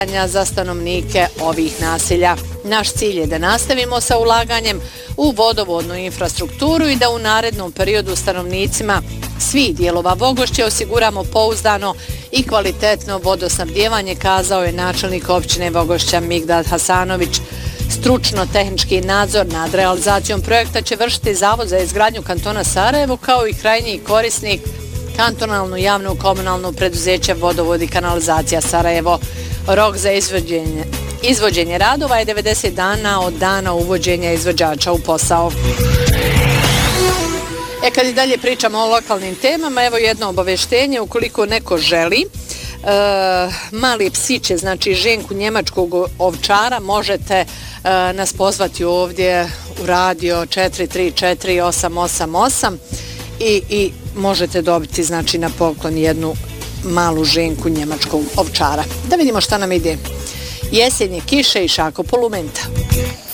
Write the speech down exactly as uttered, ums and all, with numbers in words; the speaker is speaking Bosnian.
za stanovnike ovih naselja. Naš cilj je da nastavimo sa ulaganjem u vodovodnu infrastrukturu i da u narednom periodu stanovnicima svih dijelova Vogošće osiguramo pouzdano i kvalitetno vodosnabdijevanje, kazao je načelnik općine Vogošća Migdad Hasanović. Stručno-tehnički nadzor nad realizacijom projekta će vršiti Zavod za izgradnju kantona Sarajevo kao i krajnji korisnik kantonalno javno komunalno preduzeće Vodovod i kanalizacija Sarajevo. Rok za izvođenje, izvođenje radova je devedeset dana od dana uvođenja izvođača u posao. E kad i dalje pričamo o lokalnim temama, evo jedno obaveštenje, ukoliko neko želi e, mali psiće, znači ženku njemačkog ovčara, možete e, nas pozvati ovdje u radio četiri tri četiri osam osam osam i, i možete dobiti znači na poklon jednu malu ženku njemačkog ovčara. Da vidimo šta nam ide. Jesenje kiše i šako polumenta.